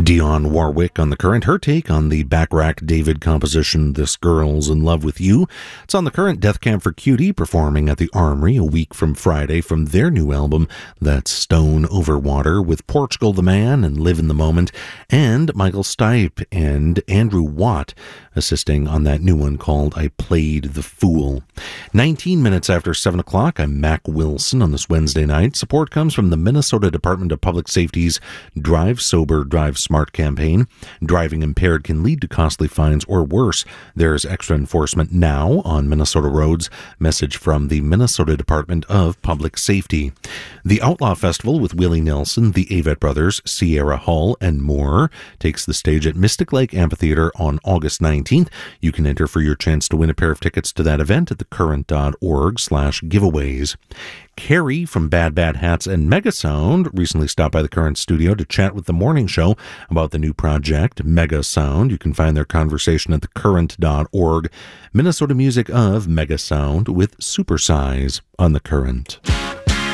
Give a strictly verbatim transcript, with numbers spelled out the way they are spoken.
Dionne Warwick on The Current, her take on the Bacharach David composition This Girl's in Love with You. It's on The Current. Death Camp for Cutie performing at the Armory a week from Friday from their new album, that's Stone Over Water, with Portugal the Man and Live in the Moment, and Michael Stipe and Andrew Watt assisting on that new one called I Played the Fool. nineteen minutes after seven o'clock, I'm Mac Wilson on this Wednesday night. Support comes from the Minnesota Department of Public Safety's Drive Sober, Drive Smart campaign. Driving impaired can lead to costly fines or worse. There's extra enforcement now on Minnesota roads. Message from the Minnesota Department of Public Safety. The Outlaw Festival with Willie Nelson, the Avett Brothers, Sierra Hull, and more takes the stage at Mystic Lake Amphitheater on August nineteenth. You can enter for your chance to win a pair of tickets to that event at thecurrent.org slash giveaways. Carrie from Bad Bad Hats and Megasound recently stopped by the Current studio to chat with the morning show about the new project, Megasound. You can find their conversation at thecurrent dot org. Minnesota music of Megasound with Supersize on The Current.